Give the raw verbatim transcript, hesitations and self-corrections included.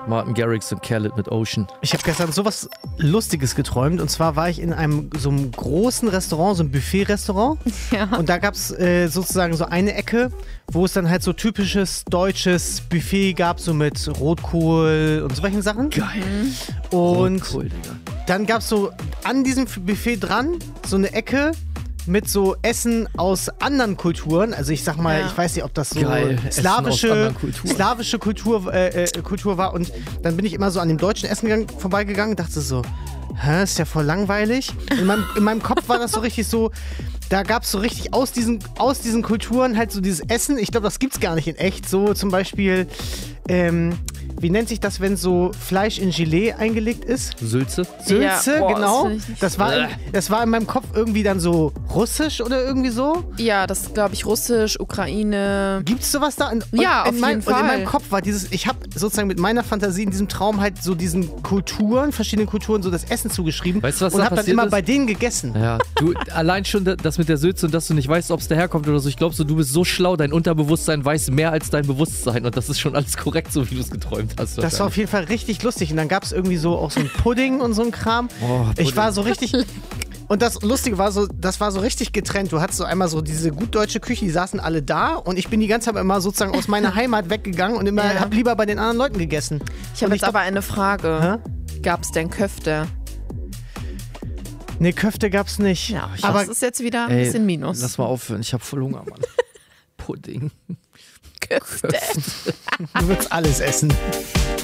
Martin Garrix und Khaled mit Ocean. Ich habe gestern sowas Lustiges geträumt. Und zwar war ich in einem so einem großen Restaurant, so einem Buffet-Restaurant. Ja. Und da gab es äh, sozusagen so eine Ecke, wo es dann halt so typisches deutsches Buffet gab, so mit Rotkohl und solchen Sachen. Geil. Und Rotkohl, Digga. dann gab es so an diesem Buffet dran so eine Ecke mit so Essen aus anderen Kulturen. Also ich sag mal, Ja. ich weiß nicht, ob das so Geil, Essen aus slawische, anderen Kulturen. slawische Kultur, äh, äh, Kultur war. Und dann bin ich immer so an dem deutschen Essen gegangen, vorbeigegangen und dachte so, hä, ist ja voll langweilig. In meinem, in meinem Kopf war das so richtig so, da gab es so richtig aus diesen, aus diesen Kulturen halt so dieses Essen. Ich glaube, das gibt's gar nicht in echt. So zum Beispiel, ähm, wie nennt sich das, wenn so Fleisch in Gelee eingelegt ist? Sülze? Sülze, Ja, boah, das genau. find ich nicht- Das war, in, das war in meinem Kopf irgendwie dann so russisch oder irgendwie so. Ja, das ist, glaube ich, Russisch, Ukraine. Gibt's sowas da? Und, Ja, und auf in mein, jeden Und in Fall. meinem Kopf war dieses, ich habe sozusagen mit meiner Fantasie in diesem Traum halt so diesen Kulturen, verschiedenen Kulturen so das Essen zugeschrieben. Weißt du, was und da habe dann passiert immer ist? bei denen gegessen. Ja, du, allein schon das mit der Sülze und dass du nicht weißt, ob es daherkommt oder so. Ich glaube so, du bist so schlau, dein Unterbewusstsein weiß mehr als dein Bewusstsein und das ist schon alles korrekt, so wie du es geträumt hast. Das war auf jeden Fall richtig lustig. Und dann gab es irgendwie so auch so ein Pudding und so ein Kram. Oh, Pudding. Ich war so richtig. Und das Lustige war so, das war so richtig getrennt. Du hattest so einmal so diese gut deutsche Küche, die saßen alle da und ich bin die ganze Zeit immer sozusagen aus meiner Heimat weggegangen und immer Ja. hab lieber bei den anderen Leuten gegessen. Ich habe Und jetzt aber eine Frage. Hä? Gab es denn Köfte? Nee, Köfte gab's nicht. Ja, aber das ist jetzt wieder ein Ey, bisschen Minus. Lass mal aufhören, ich habe voll Hunger, Mann. Pudding. Köfte. du willst alles essen.